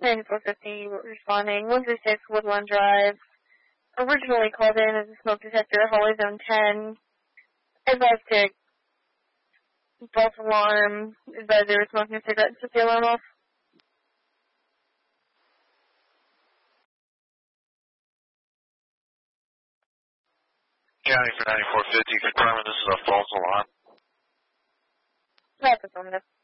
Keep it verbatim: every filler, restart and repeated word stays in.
ninety-four fifty responding. one three six Woodland Drive. Originally called in as a smoke detector, hallway zone ten. Advised to false alarm. Advised they were smoking a cigarette and took the alarm off. County for ninety-four fifty, confirming this is a false alarm. That's affirmative.